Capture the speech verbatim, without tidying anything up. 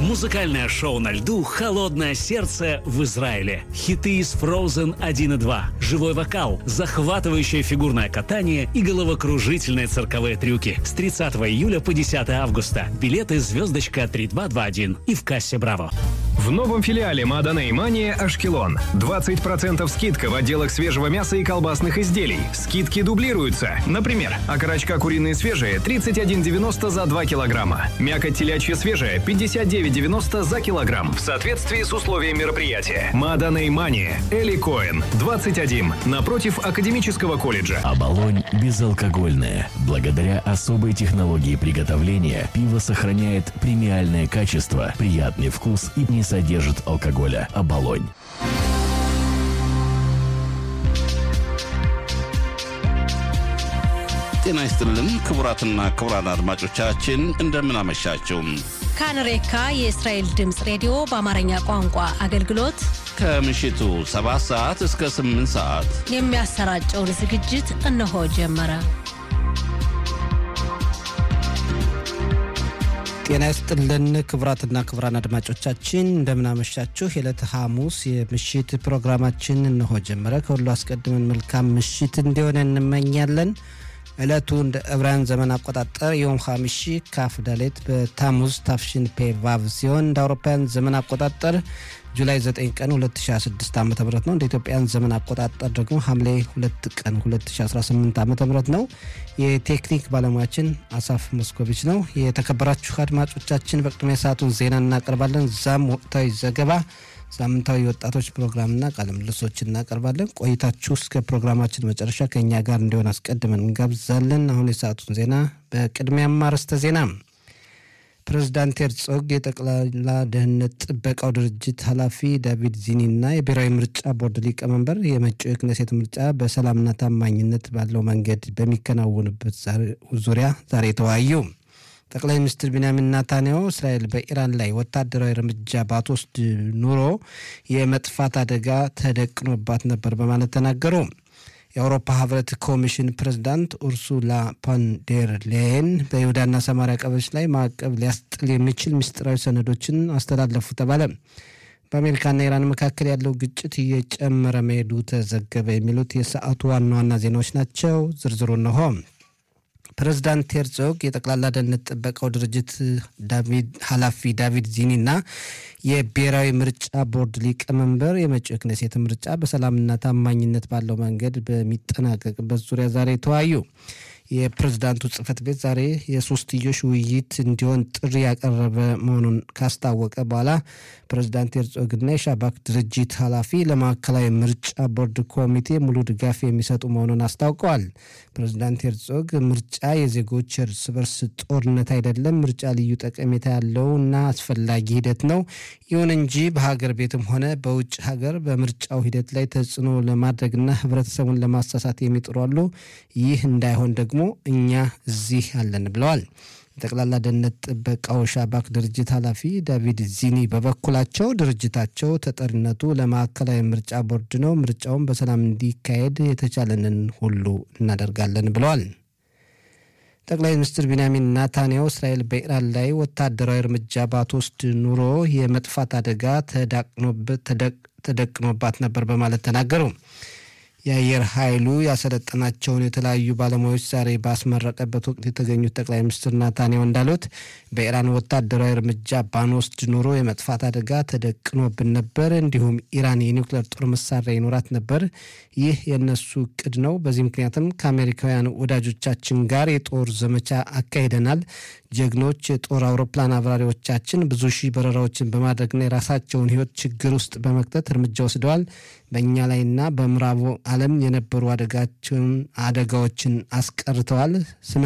Музыкальное шоу на льду «Холодное сердце» в Израиле. Хиты из Frozen один и два, живой вокал, захватывающее фигурное катание и головокружительные цирковые трюки. С тридцатого июля по десятое августа. Билеты звездочка три два два один и в кассе «Браво». В новом филиале Маданей Мания Ашкелон. двадцать процентов скидка в отделах свежего мяса и колбасных изделий. Скидки дублируются. Например, окорочка куриные свежие тридцать один девяносто за два килограмма. Мякоть телячья свежая пятьдесят девять девяносто за килограмм. В соответствии с условиями мероприятия. Маданей Мания. Эли Коэн. двадцать один. Напротив Академического колледжа. Оболонь безалкогольное. Благодаря особой технологии приготовления пиво сохраняет премиальное качество, приятный вкус и не содержит алкоголя. Оболонь. ጤና ይስጥልን ክቡራትና ክቡራን አድማጮቻችን እንደምን አመሻችሁ። ካንሬካ የእስራኤል ድምጽ ሬዲዮ በአማርኛ ቋንቋ አገልግሎት ከምሽቱ ሰባት ሰዓት እስከ ስምንት ሰዓት የሚያሰራጨውን ዝግጅት እነሆ ጀመረ። ጤና ይስጥልን ክቡራትና ክቡራን አድማጮቻችን እንደምን አመሻችሁ። የዕለተ ሐሙስ የምሽት ፕሮግራማችን እነሆ ጀመረ። ከሁሉ አስቀድመን መልካም ምሽት እንዲሆን እንመኛለን። ዕለቱ እንደ ዕብራውያን ዘመን አቆጣጠር ዮም ሐሚሺ ካፍ ዳሌት በታሙዝ ታፍሽን ፔቫቭ ሲሆን እንደ አውሮፓውያን ዘመን አቆጣጠር ጁላይ ዘጠኝ ቀን ሁለት ሺህ ሃያ ስድስት ዓ.ም ነው። እንደ ኢትዮጵያን ዘመን አቆጣጠር ደግሞ ሐምሌ ሁለት ቀን ሁለት ሺህ አስራ ስምንት ዓ.ም ነው። የቴክኒክ ባለሙያችን አሳፍ ሞስኮቪች ነው። የተከበራችሁ አድማጮቻችን በቅድሚያ ሰዓቱን ዜና እናቀርባለን። ዛም ወቅታዊ ዘገባ፣ ሳምንታዊ ወጣቶች ፕሮግራምና ቃለ ምልልሶችን እናቀርባለን። ቆይታችሁ እስከ ፕሮግራማችን መጨረሻ ከኛ ጋር እንዲሆን አስቀድመን እንጋብዛለን። አሁን የሰዓቱን ዜና በቅድሚያም አርዕስተ ዜና። ፕሬዝዳንት ሄርጾግ የጠቅላላ ደህንነት ጥበቃው ድርጅት ኃላፊ ዳቪድ ዚኒና የብሔራዊ ምርጫ ቦርድ ሊቀመንበር የመጪው የክኔሴት ምርጫ በሰላምና ታማኝነት ባለው መንገድ በሚከናወንበት ዙሪያ ዛሬ ተወያዩ። ጠቅላይ ሚኒስትር ቢንያሚን ኔታንያሁ እስራኤል በኢራን ላይ ወታደራዊ እርምጃ ባትወስድ ኑሮ የመጥፋት አደጋ ተደቅኖባት ነበር በማለት ተናገሩ። የአውሮፓ ህብረት ኮሚሽን ፕሬዝዳንት ኡርሱላ ፎን ዴር ሌየን በይሁዳና ሰማሪያ ቀበሌዎች ላይ ማዕቀብ ሊያስጥል የሚችል ምስጢራዊ ሰነዶችን አስተላለፉ ተባለ። በአሜሪካና ኢራን መካከል ያለው ግጭት እየጨመረ መሄዱ ተዘገበ። የሚሉት የሰዓቱ ዋና ዋና ዜናዎች ናቸው። ዝርዝሩ ነው። ፕሬዝዳንት ሄርጾግ የጠቅላላ ደህንነት ጥበቃው ድርጅት ዳቪድ ኃላፊ ዳቪድ ዚኒና የብሔራዊ ምርጫ ቦርድ ሊቀመንበር የመጪው ክኔሴት ምርጫ በሰላምና ታማኝነት ባለው መንገድ በሚጠናቀቅበት ዙሪያ ዛሬ ተወያዩ። የፕሬዝዳንቱ ጽህፈት ቤት ዛሬ የሶስትዮሽ ውይይት እንዲሆን ጥሪ ያቀረበ መሆኑን ካስታወቀ በኋላ ፕሬዝዳንት ሄርጾግና የሻባክ ድርጅት ኃላፊ ለማዕከላዊ ምርጫ ቦርድ ኮሚቴ ሙሉ ድጋፍ የሚሰጡ መሆኑን አስታውቀዋል። ፕሬዝዳንት ሄርጾግ ምርጫ የዜጎች እርስ በርስ ጦርነት አይደለም፣ ምርጫ ልዩ ጠቀሜታ ያለውና አስፈላጊ ሂደት ነው። ይሁን እንጂ በሀገር ቤትም ሆነ በውጭ ሀገር በምርጫው ሂደት ላይ ተጽዕኖ ለማድረግና ህብረተሰቡን ለማሳሳት የሚጥሩ አሉ። ይህ እንዳይሆን ደግሞ እኛ እዚህ አለን ብለዋል። ጠቅላላ ደህንነት ጥበቃው ሻባክ ድርጅት ኃላፊ ዳቪድ ዚኒ በበኩላቸው ድርጅታቸው ተጠሪነቱ ለማዕከላዊ ምርጫ ቦርድ ነው፣ ምርጫውን በሰላም እንዲካሄድ የተቻለንን ሁሉ እናደርጋለን ብለዋል። ጠቅላይ ሚኒስትር ቢንያሚን ኔታንያሁ እስራኤል በኢራን ላይ ወታደራዊ እርምጃ ባትወስድ ኑሮ የመጥፋት አደጋ ተደቅኖባት ነበር በማለት ተናገሩ። የአየር ኃይሉ ያሰለጠናቸውን የተለያዩ ባለሙያዎች ዛሬ ባስመረቀበት ወቅት የተገኙት ጠቅላይ ሚኒስትር ኔታንያሁ እንዳሉት በኢራን ወታደራዊ እርምጃ ባንወስድ ኑሮ የመጥፋት አደጋ ተደቅኖብን ነበር፣ እንዲሁም ኢራን የኒውክሌር ጦር መሳሪያ ይኖራት ነበር። ይህ የነሱ እቅድ ነው። በዚህ ምክንያትም ከአሜሪካውያን ወዳጆቻችን ጋር የጦር ዘመቻ አካሂደናል። ጀግኖች የጦር አውሮፕላን አብራሪዎቻችን ብዙ ሺህ በረራዎችን በማድረግና የራሳቸውን ሕይወት ችግር ውስጥ በመክተት እርምጃ ወስደዋል። በእኛ ላይና በምዕራቡ ዓለም የነበሩ አደጋዎችን አስቀርተዋል።